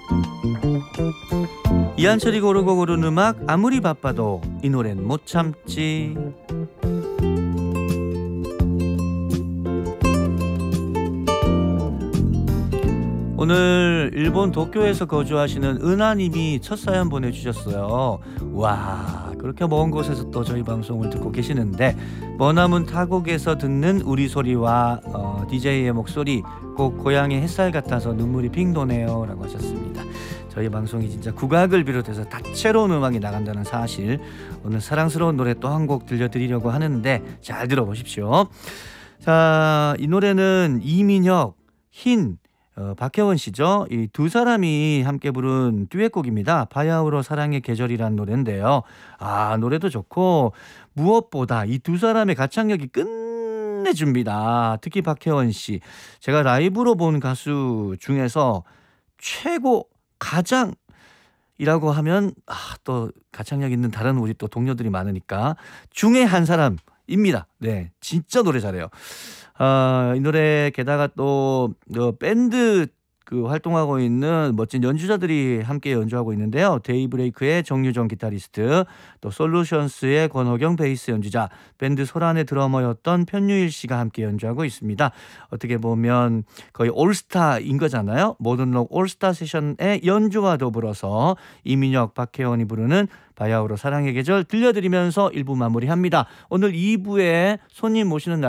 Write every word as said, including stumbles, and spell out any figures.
이한철이 고르고 고른 음악, 아무리 바빠도 이 노래는 못 참지. 오늘 일본 도쿄에서 거주하시는 은하님이 첫 사연 보내주셨어요. 와, 그렇게 먼 곳에서 또 저희 방송을 듣고 계시는데, 머나문 타국에서 듣는 우리 소리와 어, 디제이의 목소리 꼭 고향의 햇살 같아서 눈물이 핑 도네요 라고 하셨습니다. 저희 방송이 진짜 국악을 비롯해서 다채로운 음악이 나간다는 사실, 오늘 사랑스러운 노래 또 한 곡 들려드리려고 하는데 잘 들어보십시오. 자, 이 노래는 이민혁, 흰, 어, 박혜원 씨죠. 이 두 사람이 함께 부른 듀엣곡입니다. 바야흐로 사랑의 계절이라는 노래인데요. 아, 노래도 좋고 무엇보다 이 두 사람의 가창력이 끝내줍니다. 특히 박혜원 씨, 제가 라이브로 본 가수 중에서 최고, 가장 이라고 하면 아, 또 가창력 있는 다른 우리 또 동료들이 많으니까 중에 한 사람입니다. 네, 진짜 노래 잘해요. 어, 이 노래 게다가 또 어, 밴드 그 활동하고 있는 멋진 연주자들이 함께 연주하고 있는데요. 데이브레이크의 정유정 기타리스트, 또 솔루션스의 권호경 베이스 연주자, 밴드 소란의 드러머였던 편유일 씨가 함께 연주하고 있습니다. 어떻게 보면 거의 올스타인 거잖아요. 모던록 올스타 세션의 연주와 더불어서 이민혁, 박혜원이 부르는 바야흐로 사랑의 계절 들려드리면서 일 부 마무리합니다. 오늘 이 부에 손님 모시는 날